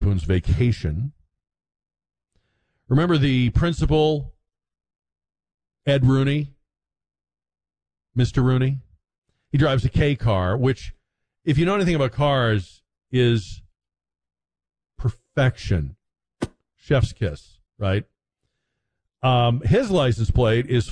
Witherspoon's Vacation. Remember the principal, Ed Rooney, Mr. Rooney? He drives a K car, which, if you know anything about cars, is perfection. Chef's kiss, right? His license plate is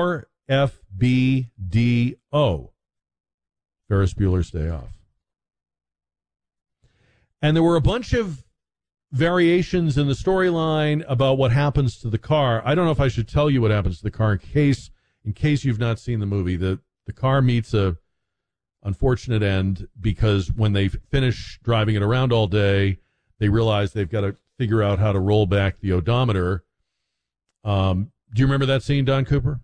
4FBDO. Ferris Bueller's Day Off. And there were a bunch of variations in the storyline about what happens to the car. I don't know if I should tell you what happens to the car in case you've not seen the movie. The car meets a unfortunate end because when they finish driving it around all day, they realize they've got to figure out how to roll back the odometer. Do you remember that scene, Don Cooper?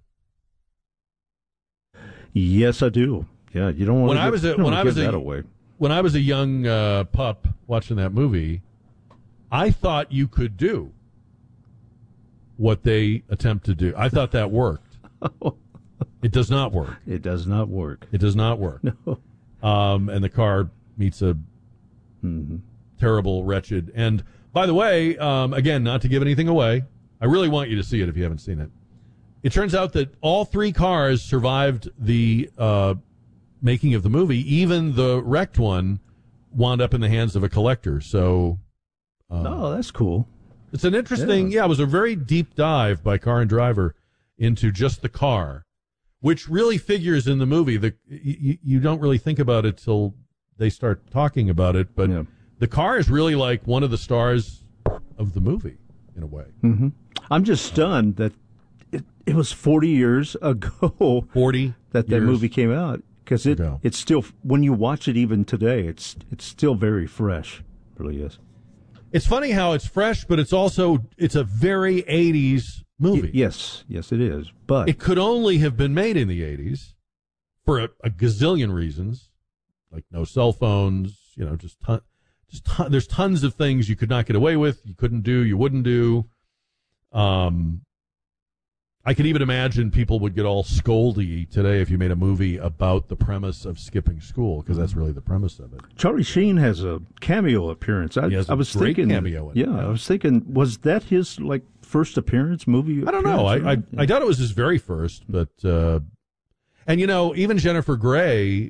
Yes, I do. Yeah, you don't want to give that away. When I was a young pup watching that movie, I thought you could do what they attempt to do. I thought that worked. It does not work. It does not work. It does not work. No. And the car meets a terrible, wretched. And by the way, again, not to give anything away, I really want you to see it if you haven't seen it. It turns out that all three cars survived the making of the movie. Even the wrecked one wound up in the hands of a collector. So, that's cool. It's an interesting, it was a very deep dive by Car and Driver into just the car, which really figures in the movie. You don't really think about it till they start talking about it, but the car is really like one of the stars of the movie in a way. Mm-hmm. I'm just stunned that it was 40 years ago 40 that movie came out, because it's still, when you watch it even today, it's still very fresh. It really is. It's funny how it's fresh, but it's a very 80s movie. Yes, it is. But it could only have been made in the 80s for a gazillion reasons, like no cell phones, there's tons of things you could not get away with, you couldn't do, you wouldn't do. I could even imagine people would get all scoldy today if you made a movie about the premise of skipping school, because that's really the premise of it. Charlie Sheen has a cameo appearance. I was thinking, cameo in it. I was thinking, was that his first movie? I don't know. I doubt it was his very first, but and even Jennifer Grey,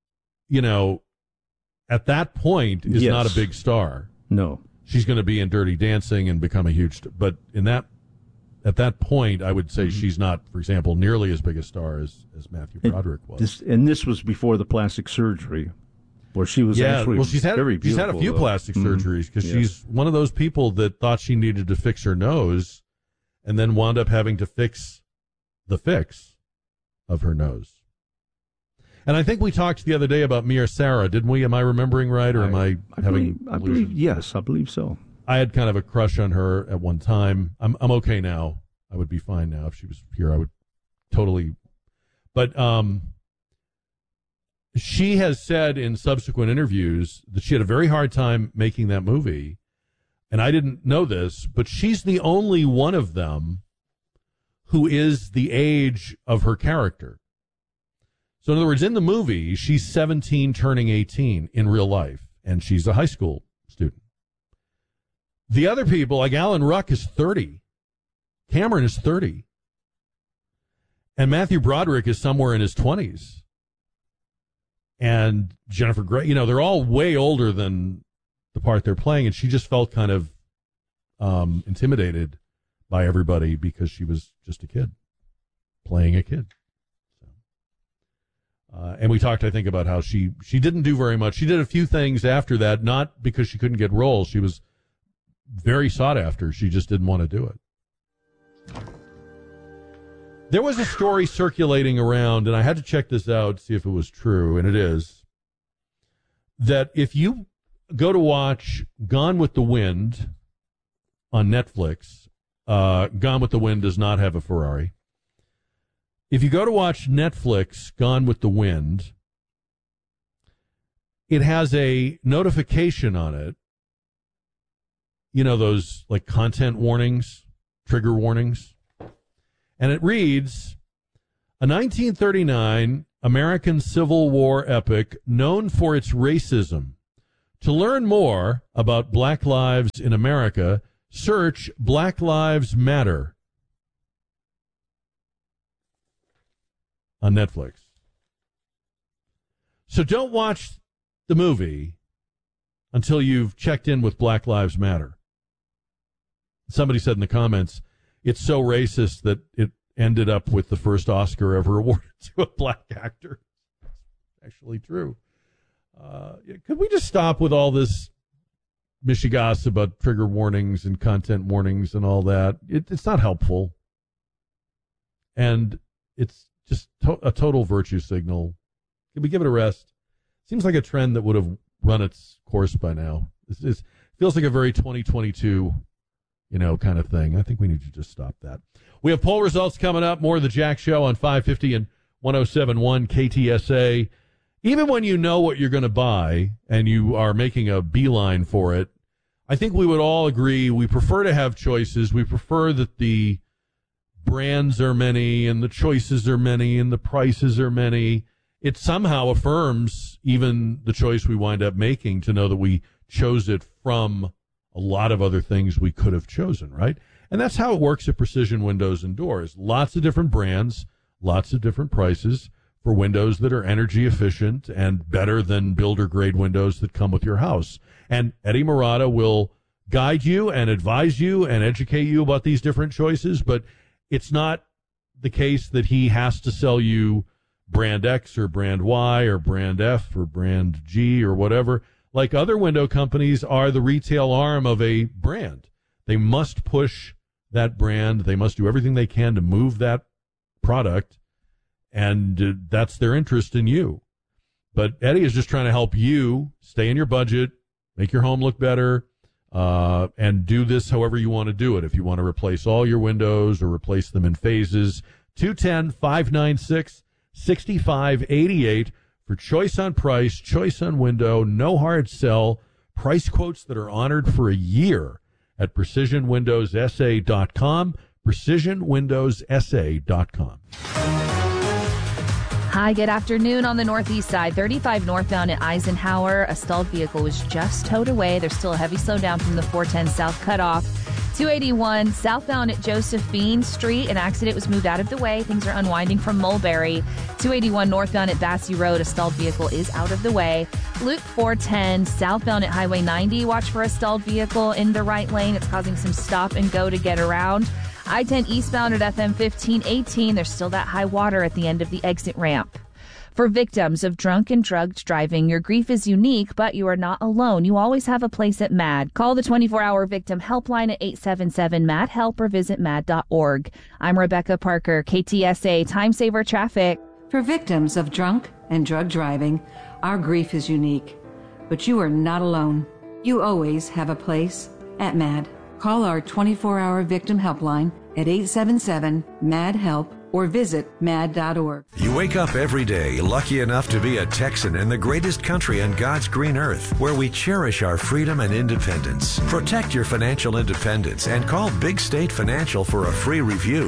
at that point is not a big star. No, she's going to be in Dirty Dancing and become a huge. But at that point, I would say she's not, for example, nearly as big a star as Matthew Broderick was. This was before the plastic surgery, where she was actually very beautiful. She's had a few plastic surgeries, because she's one of those people that thought she needed to fix her nose and then wound up having to fix the fix of her nose. And I think we talked the other day about Mia Sara, didn't we? Am I remembering right, or am I having I believe, yes, I believe so. I had kind of a crush on her at one time. I'm okay now. I would be fine now if she was here. I would totally. But she has said in subsequent interviews that she had a very hard time making that movie. And I didn't know this, but she's the only one of them who is the age of her character. So in other words, in the movie, she's 17 turning 18 in real life, and she's a high school student. The other people, like Alan Ruck, is 30. Cameron is 30. And Matthew Broderick is somewhere in his 20s. And Jennifer Grey, they're all way older than the part they're playing, and she just felt kind of intimidated by everybody because she was just a kid, playing a kid. And we talked, I think, about how she didn't do very much. She did a few things after that, not because she couldn't get roles. She was very sought after. She just didn't want to do it. There was a story circulating around, and I had to check this out, see if it was true, and it is, that if you go to watch Gone with the Wind on Netflix, Gone with the Wind does not have a Ferrari. If you go to watch Netflix, Gone with the Wind, it has a notification on it. Those content warnings, trigger warnings. And it reads, a 1939 American Civil War epic known for its racism To learn more about Black Lives in America, search Black Lives Matter on Netflix. So don't watch the movie until you've checked in with Black Lives Matter. Somebody said in the comments, it's so racist that it ended up with the first Oscar ever awarded to a black actor. Actually true. Could we just stop with all this mishigas about trigger warnings and content warnings and all that? It's not helpful. And it's just a total virtue signal. Can we give it a rest? Seems like a trend that would have run its course by now. This feels like a very 2022, kind of thing. I think we need to just stop that. We have poll results coming up. More of the Jack Show on 550 and 107.1 KTSA. Even when you know what you're going to buy and you are making a beeline for it, I think we would all agree we prefer to have choices. We prefer that the brands are many and the choices are many and the prices are many. It somehow affirms even the choice we wind up making to know that we chose it from a lot of other things we could have chosen, right? And that's how it works at Precision Windows and Doors. Lots of different brands, lots of different prices for windows that are energy efficient and better than builder-grade windows that come with your house. And Eddie Marotta will guide you and advise you and educate you about these different choices, but it's not the case that he has to sell you brand X or brand Y or brand F or brand G or whatever. Like other window companies are the retail arm of a brand. They must push that brand. They must do everything they can to move that product, and that's their interest in you. But Eddie is just trying to help you stay in your budget, make your home look better, and do this however you want to do it. If you want to replace all your windows or replace them in phases, 210-596-6588 for choice on price, choice on window, no hard sell, price quotes that are honored for a year at PrecisionWindowsSA.com, PrecisionWindowsSA.com. Hi, good afternoon on the northeast side. 35 northbound at Eisenhower. A stalled vehicle was just towed away. There's still a heavy slowdown from the 410 south cutoff. 281 southbound at Josephine Street. An accident was moved out of the way. Things are unwinding from Mulberry. 281 northbound at Bassey Road. A stalled vehicle is out of the way. Loop 410 southbound at Highway 90. Watch for a stalled vehicle in the right lane. It's causing some stop and go to get around. I-10 eastbound at FM 1518. There's still that high water at the end of the exit ramp. For victims of drunk and drugged driving, your grief is unique, but you are not alone. You always have a place at MAD. Call the 24-hour victim helpline at 877-MAD-HELP or visit mad.org. I'm Rebecca Parker, KTSA Time Saver Traffic. For victims of drunk and drug driving, our grief is unique, but you are not alone. You always have a place at MAD. Call our 24-hour victim helpline at 877-MAD-HELP or visit mad.org. You wake up every day lucky enough to be a Texan in the greatest country on God's green earth, where we cherish our freedom and independence. Protect your financial independence and call Big State Financial for a free review.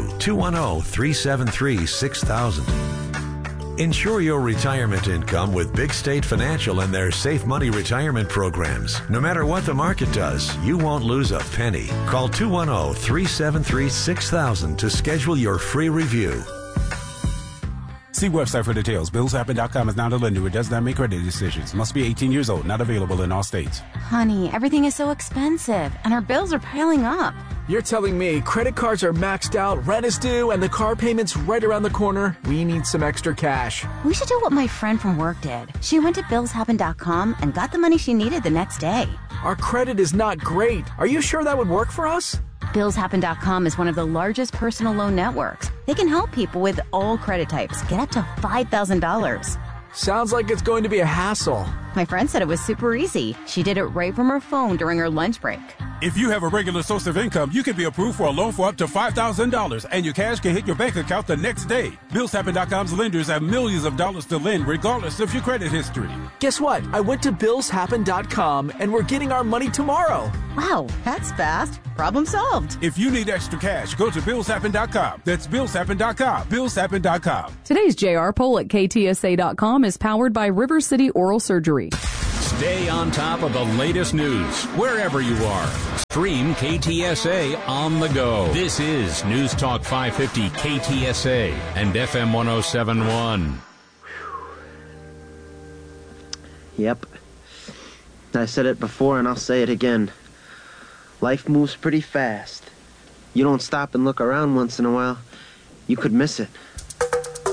210-373-6000. Ensure your retirement income with Big State Financial and their Safe Money retirement programs. No matter what the market does, you won't lose a penny. Call 210-373-6000 to schedule your free review. See website for details. BillsHappen.com is not a lender. It does not make credit decisions. Must be 18 years old. Not available in all states. Honey, everything is so expensive, and our bills are piling up. You're telling me credit cards are maxed out, rent is due, and the car payment's right around the corner? We need some extra cash. We should do what my friend from work did. She went to BillsHappen.com and got the money she needed the next day. Our credit is not great. Are you sure that would work for us? BillsHappen.com is one of the largest personal loan networks. They can help people with all credit types get up to $5,000. Sounds like it's going to be a hassle. My friend said it was super easy. She did it right from her phone during her lunch break. If you have a regular source of income, you can be approved for a loan for up to $5,000, and your cash can hit your bank account the next day. BillsHappen.com's lenders have millions of dollars to lend regardless of your credit history. Guess what? I went to BillsHappen.com, and we're getting our money tomorrow. Wow, that's fast. Problem solved. If you need extra cash, go to BillsHappen.com. That's BillsHappen.com. BillsHappen.com. Today's JR poll at KTSA.com is powered by River City Oral Surgery. Stay on top of the latest news wherever you are. Stream KTSA on the go. This is News Talk 550 KTSA and FM 107.1. Yep. I said it before and I'll say it again. Life moves pretty fast. You don't stop and look around once in a while, you could miss it.